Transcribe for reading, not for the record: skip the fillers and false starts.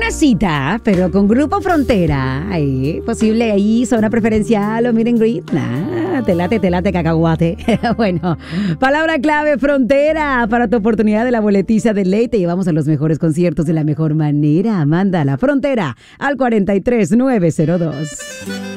una cita, pero con Grupo Frontera. Ay, posible ahí, zona preferencial o meet and greet. Nah, te late, cacahuate. Bueno, palabra clave, Frontera, para tu oportunidad de la boletiza de ley. Te llevamos a los mejores conciertos de la mejor manera. Manda la Frontera al 43902.